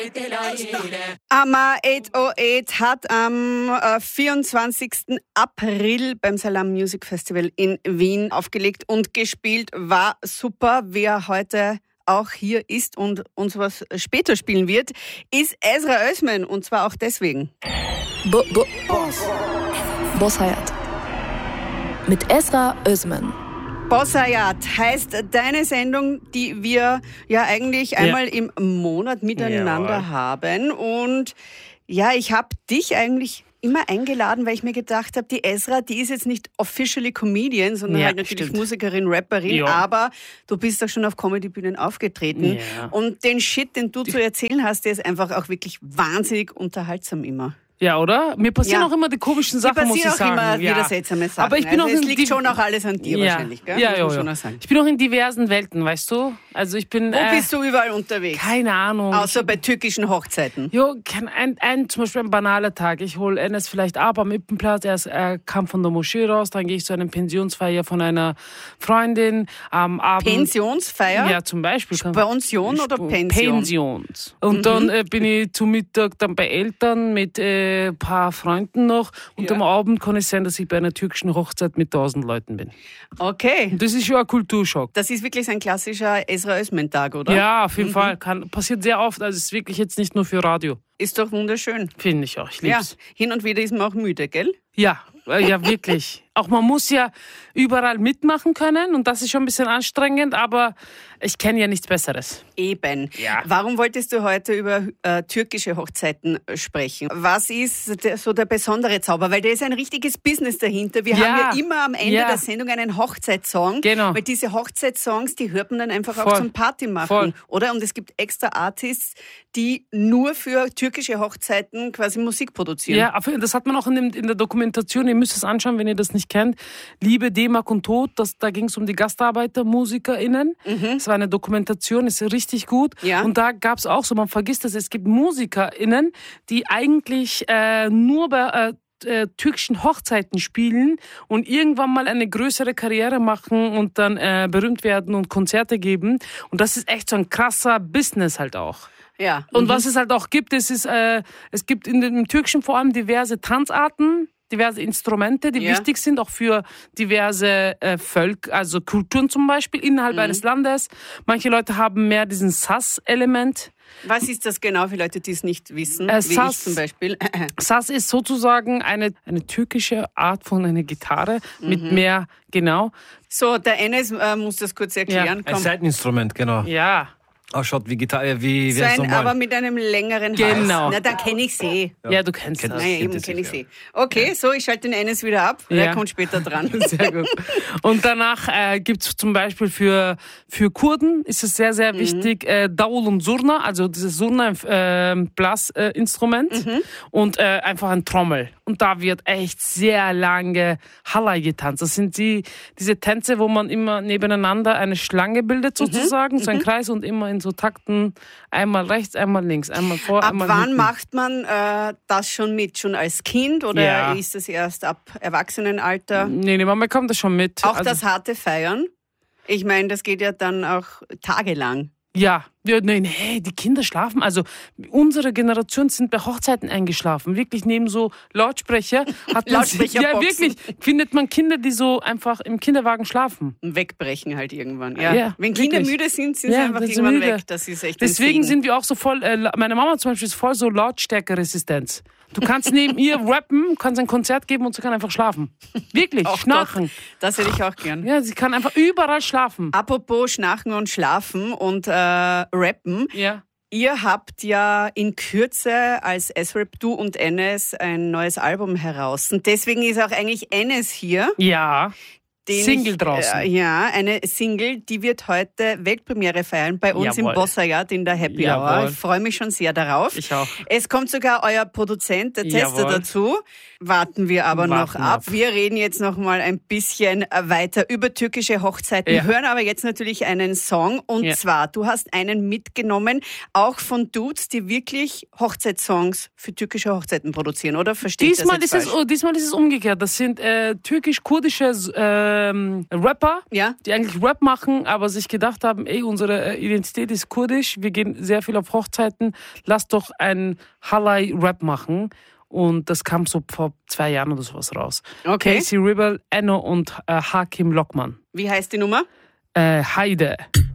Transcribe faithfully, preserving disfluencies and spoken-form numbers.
AMA achthundertacht hat am äh, vierundzwanzigsten April beim Salam Music Festival in Wien aufgelegt und gespielt. War super. Wer heute auch hier ist und uns was später spielen wird, ist Ezra Özmen. Und zwar auch deswegen. Bo, bo, Boss. Boss Hayat. Mit Ezra Özmen. Boss Hayat heißt deine Sendung, die wir ja eigentlich einmal ja. im Monat miteinander ja. haben. Und ja, ich habe dich eigentlich immer eingeladen, weil ich mir gedacht habe, die Ezra, die ist jetzt nicht officially Comedian, sondern ja, halt natürlich stimmt. Musikerin, Rapperin, ja. aber du bist doch schon auf Comedy-Bühnen aufgetreten. Ja. Und den Shit, den du zu erzählen hast, der ist einfach auch wirklich wahnsinnig unterhaltsam immer. Ja, oder? Mir passieren ja. auch immer die komischen Sachen, muss ich sagen. Mir passieren auch immer ja. wieder seltsame Sachen. Aber ich bin also auch es liegt schon auch alles an dir ja. wahrscheinlich, gell? Ja, ja, ja. ja. Ich bin auch in diversen Welten, weißt du? Also ich bin... Wo äh, bist du überall unterwegs? Keine Ahnung. Außer bei türkischen Hochzeiten? Jo, ein, ein, zum Beispiel ein banaler Tag. Ich hole Enes vielleicht ab am Ippenplatz. Er, ist, er kam von der Moschee raus. Dann gehe ich zu einer Pensionsfeier von einer Freundin. Am Abend... Pensionsfeier? Ja, zum Beispiel. Pension oder Pension? Pensions. Und mhm. dann äh, bin ich zu Mittag dann bei Eltern mit ein äh, paar Freunden noch und ja. am Abend kann es sein, dass ich bei einer türkischen Hochzeit mit tausend Leuten bin. Okay. Und das ist schon ein Kulturschock. Das ist wirklich ein klassischer Ezra Özmen-Tag, oder? Ja, auf jeden mhm. Fall. Kann, passiert sehr oft. Also es ist wirklich jetzt nicht nur für Radio. Ist doch wunderschön. Finde ich auch. Ich lieb's. Ja, hin und wieder ist man auch müde, gell? Ja, ja, wirklich. Auch man muss ja überall mitmachen können und das ist schon ein bisschen anstrengend, aber ich kenne ja nichts Besseres. Eben. Ja. Warum wolltest du heute über äh, türkische Hochzeiten sprechen? Was ist der, so der besondere Zauber? Weil da ist ein richtiges Business dahinter. Wir ja. haben ja immer am Ende ja. der Sendung einen Hochzeitssong. Genau. Weil diese Hochzeitssongs, die hört man dann einfach Voll. auch zum Party machen, Voll. oder? Und es gibt extra Artists, die nur für türkische Hochzeiten quasi Musik produzieren. Ja, das hat man auch in, dem, in der Dokumentation, ihr müsst es anschauen, wenn ihr das nicht kennt. Liebe, D-Mark und Tod, das, da ging es um die Gastarbeiter, MusikerInnen. Mhm. Es war eine Dokumentation, ist richtig gut. Ja. Und da gab es auch so, man vergisst das, es gibt MusikerInnen, die eigentlich äh, nur bei äh, äh, türkischen Hochzeiten spielen und irgendwann mal eine größere Karriere machen und dann äh, berühmt werden und Konzerte geben. Und das ist echt so ein krasser Business halt auch. Ja. Und mhm. was es halt auch gibt, es ist, äh, es gibt in dem Türkischen vor allem diverse Tanzarten, diverse Instrumente, die ja. wichtig sind, auch für diverse äh, Völker, also Kulturen zum Beispiel innerhalb mhm. eines Landes. Manche Leute haben mehr diesen Saz-Element. Was ist das genau für Leute, die es nicht wissen, äh, wie Saz, ich zum Beispiel? Saz ist sozusagen eine, eine türkische Art von einer Gitarre mhm. mit mehr, genau. So, der Enes äh, muss das kurz erklären. Ja. Ein Seiteninstrument, genau. Ja. Ausschaut wie Gitarre, wie, wie so ein, normal. Aber mit einem längeren genau. Hals. Na, dann kenne ich sie. Ja, ja, du kennst Kennt das. Naja, eben kenne ich sie. Okay, ja. so, ich schalte den Enes wieder ab. Ja. Der kommt später dran. Sehr gut. Und danach äh, gibt es zum Beispiel für, für Kurden ist es sehr, sehr wichtig, mhm. äh, Davul und Zurna, also dieses Zurna, ein äh, Blasinstrument mhm. und äh, einfach ein Trommel. Und da wird echt sehr lange Halay getanzt. Das sind die, diese Tänze, wo man immer nebeneinander eine Schlange bildet sozusagen, mhm. so ein mhm. Kreis und immer in so Takten, einmal rechts, einmal links, einmal vor, ab einmal wann hinten. macht man äh, das schon mit? Schon als Kind oder ja. ist das erst ab Erwachsenenalter? Nee, nee, man bekommt das schon mit. Auch also, das harte Feiern? Ich meine, das geht ja dann auch tagelang. Ja, ja, nein, hey, die Kinder schlafen. Also unsere Generation sind bei Hochzeiten eingeschlafen. Wirklich neben so Lautsprecher hat man ja wirklich findet man Kinder, die so einfach im Kinderwagen schlafen. Wegbrechen halt irgendwann. Ja. ja Wenn Kinder wirklich. müde sind, sind ja, sie einfach irgendwann müde. weg. Das ist echt Deswegen sind wir auch so voll. Äh, meine Mama zum Beispiel ist voll so Lautstärkeresistenz. Du kannst neben ihr rappen, kannst ein Konzert geben und sie kann einfach schlafen. Wirklich, oh schnarchen. Gott, das hätte ich auch gern. Ja, sie kann einfach überall schlafen. Apropos Schnarchen und Schlafen und äh, Rappen. Ja. Ihr habt ja in Kürze als S-Rap, du und Enes, ein neues Album heraus. Und deswegen ist auch eigentlich Enes hier. Ja. Single ich, draußen. Äh, ja, eine Single, die wird heute Weltpremiere feiern bei uns Jawohl. im Boss Hayat in der Happy Jawohl. Hour. Ich freue mich schon sehr darauf. Ich auch. Es kommt sogar euer Produzent, der Tester, Jawohl. dazu. Warten wir aber Warten noch ab. ab. Wir reden jetzt noch mal ein bisschen weiter über türkische Hochzeiten, Ja. hören aber jetzt natürlich einen Song. Und Ja. zwar, du hast einen mitgenommen, auch von Dudes, die wirklich Hochzeitssongs für türkische Hochzeiten produzieren, oder? Verstehe ich das Diesmal jetzt ist es, falsch? oh, diesmal ist es umgekehrt. Das sind äh, türkisch-kurdische ähm, Rapper, Ja. die eigentlich Rap machen, aber sich gedacht haben, ey, unsere Identität ist kurdisch, wir gehen sehr viel auf Hochzeiten, lass doch einen Halai-Rap machen. Und das kam so vor zwei Jahren oder sowas raus. Okay. Casey Rebel, Enno und äh, Hakim Lokman. Wie heißt die Nummer? Äh, Heide.